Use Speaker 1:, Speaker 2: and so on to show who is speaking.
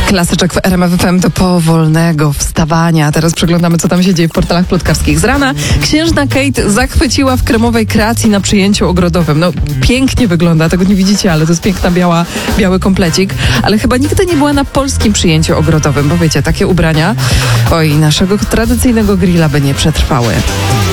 Speaker 1: Klasyczek w RMF FM do powolnego wstawania. Teraz przeglądamy, co tam się dzieje w portalach plotkarskich. Z rana księżna Kate zachwyciła w kremowej kreacji na przyjęciu ogrodowym. No, pięknie wygląda, tego nie widzicie, ale to jest piękna biały komplecik. Ale chyba nigdy nie była na polskim przyjęciu ogrodowym, bo wiecie, takie ubrania, naszego tradycyjnego grilla by nie przetrwały.